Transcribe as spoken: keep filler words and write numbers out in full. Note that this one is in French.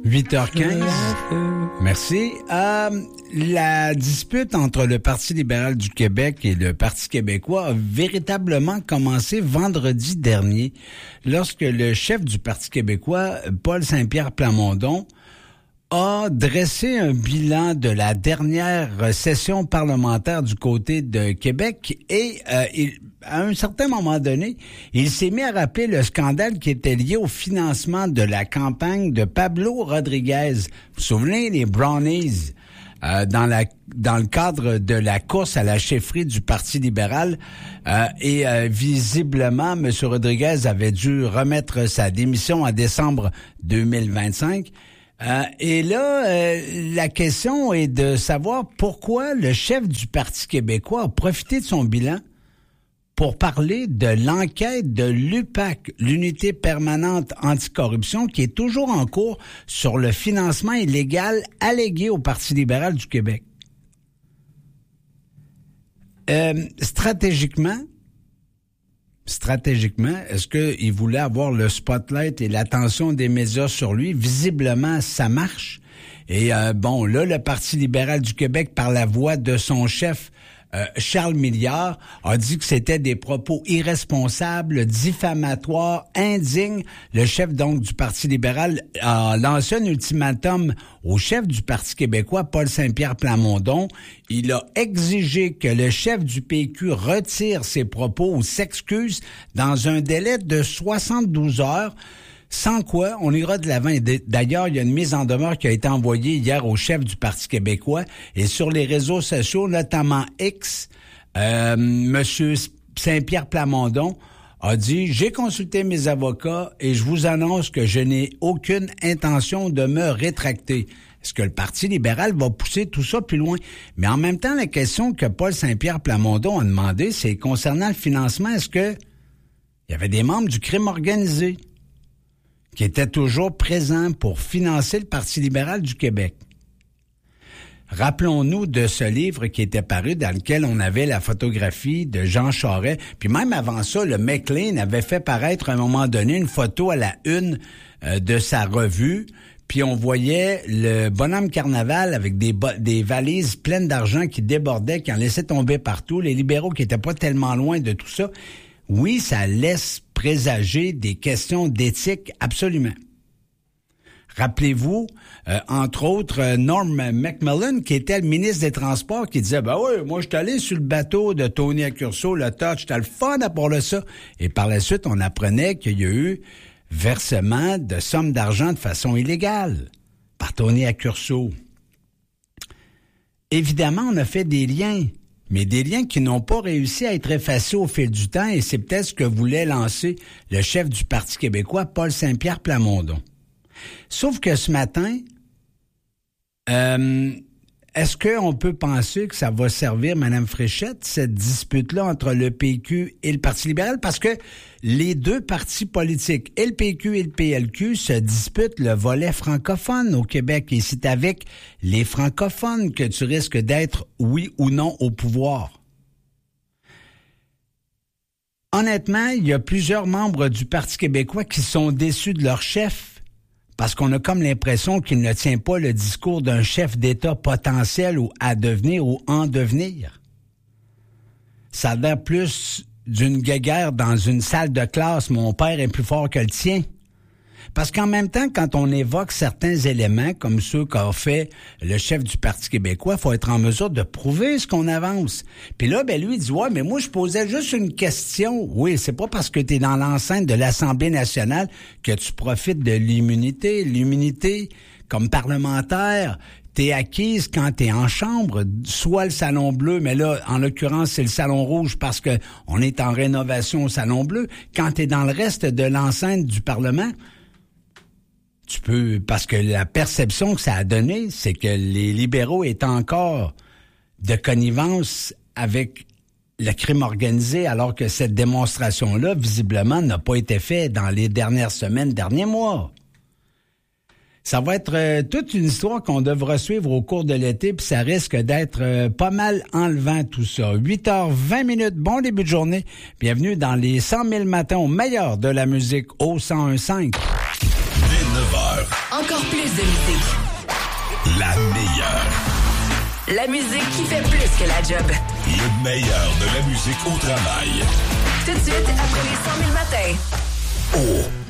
huit heures quinze. Merci. Euh, la dispute entre le Parti libéral du Québec et le Parti québécois a véritablement commencé vendredi dernier, lorsque le chef du Parti québécois, Paul Saint-Pierre Plamondon, a dressé un bilan de la dernière session parlementaire du côté de Québec et euh, il, à un certain moment donné, il s'est mis à rappeler le scandale qui était lié au financement de la campagne de Pablo Rodriguez. Vous vous souvenez, les Brownies, euh, dans la dans le cadre de la course à la chefferie du Parti libéral. Euh, et euh, visiblement, M. Rodriguez avait dû remettre sa démission en décembre deux mille vingt-cinq. Euh, et là, euh, la question est de savoir pourquoi le chef du Parti québécois a profité de son bilan pour parler de l'enquête de l'U P A C, l'unité permanente anticorruption, qui est toujours en cours sur le financement illégal allégué au Parti libéral du Québec. Euh, stratégiquement, Stratégiquement, est-ce qu'il voulait avoir le spotlight et l'attention des médias sur lui? Visiblement, ça marche. Et euh, bon, là, le Parti libéral du Québec, par la voix de son chef, euh, Charles Milliard, a dit que c'était des propos irresponsables, diffamatoires, indignes. Le chef, donc, du Parti libéral a lancé un ultimatum au chef du Parti québécois, Paul Saint-Pierre Plamondon. Il a exigé que le chef du P Q retire ses propos ou s'excuse dans un délai de soixante-douze heures. Sans quoi, on ira de l'avant. D'ailleurs, il y a une mise en demeure qui a été envoyée hier au chef du Parti québécois. Et sur les réseaux sociaux, notamment X, euh, M. Saint-Pierre Plamondon a dit « J'ai consulté mes avocats et je vous annonce que je n'ai aucune intention de me rétracter. » Est-ce que le Parti libéral va pousser tout ça plus loin? Mais en même temps, la question que Paul Saint-Pierre Plamondon a demandé, c'est concernant le financement, est-ce que il y avait des membres du crime organisé qui étaient toujours présents pour financer le Parti libéral du Québec? Rappelons-nous de ce livre qui était paru dans lequel on avait la photographie de Jean Charest. Puis même avant ça, le Maclean avait fait paraître à un moment donné une photo à la une euh, de sa revue. Puis on voyait le bonhomme Carnaval avec des, des valises pleines d'argent qui débordaient, qui en laissaient tomber partout. Les libéraux qui étaient pas tellement loin de tout ça. Oui, ça laisse présager des questions d'éthique, absolument. Rappelez-vous, euh, entre autres, euh, Norm Macmillan, qui était le ministre des Transports, qui disait, ben oui, moi, je suis allé sur le bateau de Tony Accurso, le Touch, c'était le fun à part ça. Et par la suite, on apprenait qu'il y a eu versement de sommes d'argent de façon illégale par Tony Accurso. Évidemment, on a fait des liens, mais des liens qui n'ont pas réussi à être effacés au fil du temps, et c'est peut-être ce que voulait lancer le chef du Parti québécois, Paul Saint-Pierre Plamondon. Sauf que ce matin, euh, est-ce qu'on peut penser que ça va servir, Mme Fréchette, cette dispute-là entre le P Q et le Parti libéral? Parce que les deux partis politiques, et le P Q et le P L Q, se disputent le volet francophone au Québec. Et c'est avec les francophones que tu risques d'être, oui ou non, au pouvoir. Honnêtement, il y a plusieurs membres du Parti québécois qui sont déçus de leur chef, parce qu'on a comme l'impression qu'il ne tient pas le discours d'un chef d'État potentiel ou à devenir ou en devenir. Ça a l'air plus d'une guéguerre dans une salle de classe, mon père est plus fort que le tien. Parce qu'en même temps, quand on évoque certains éléments, comme ceux qu'a fait le chef du Parti québécois, il faut être en mesure de prouver ce qu'on avance. Puis là, ben lui, il dit, ouais, mais moi, je posais juste une question. Oui, c'est pas parce que tu es dans l'enceinte de l'Assemblée nationale que tu profites de l'immunité. L'immunité, comme parlementaire, t'es acquise quand t'es en chambre, soit le Salon Bleu, mais là, en l'occurrence, c'est le Salon Rouge parce que on est en rénovation au Salon Bleu. Quand t'es dans le reste de l'enceinte du Parlement, tu peux, parce que la perception que ça a donné, c'est que les libéraux étaient encore de connivence avec le crime organisé, alors que cette démonstration-là, visiblement, n'a pas été faite dans les dernières semaines, derniers mois. Ça va être euh, toute une histoire qu'on devra suivre au cours de l'été, puis ça risque d'être euh, pas mal enlevant tout ça. huit heures vingt minutes, bon début de journée. Bienvenue dans les cent mille matins au meilleur de la musique au cent un virgule cinq. Dès neuf heures, Encore plus de musique. La meilleure. La musique qui fait plus que la job. Le meilleur de la musique au travail. Tout de suite, après les cent mille matins. Oh.